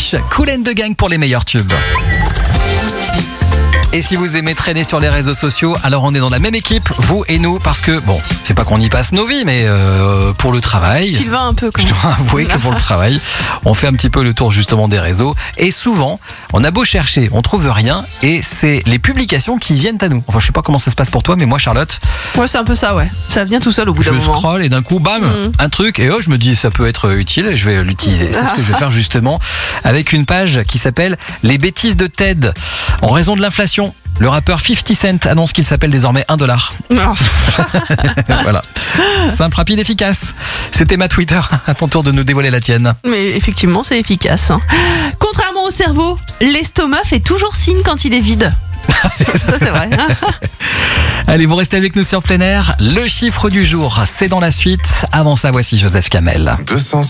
Cash, Kool and the Gang pour les meilleurs tubes. Et si vous aimez traîner sur les réseaux sociaux, alors on est dans la même équipe, vous et nous, parce que, bon, c'est pas qu'on y passe nos vies, mais pour le travail... Sylvain un peu quand Je même. dois avouer que pour le travail, on fait un petit peu le tour justement des réseaux. Et souvent, on a beau chercher, on trouve rien. Et c'est les publications qui viennent à nous. Enfin, je sais pas comment ça se passe pour toi, mais moi, Charlotte, Ouais, c'est un peu ça, ouais. Ça vient tout seul au bout d'un je moment. scrolle et d'un coup, bam, un truc. Et je me dis, ça peut être utile, je vais l'utiliser. C'est ce que je vais faire justement avec une page qui s'appelle Les bêtises de Ted. En raison de l'inflation, le rappeur 50 Cent annonce qu'il s'appelle désormais $1. Non. Voilà. Simple, rapide, efficace. C'était ma Twitter. À ton tour de nous dévoiler la tienne. Mais effectivement, c'est efficace. Hein. Contrairement au cerveau, l'estomac fait toujours signe quand il est vide. Ça, c'est vrai. Allez, vous restez avec nous sur plein air. Le chiffre du jour, c'est dans la suite. Avant ça, voici Joseph Kamel.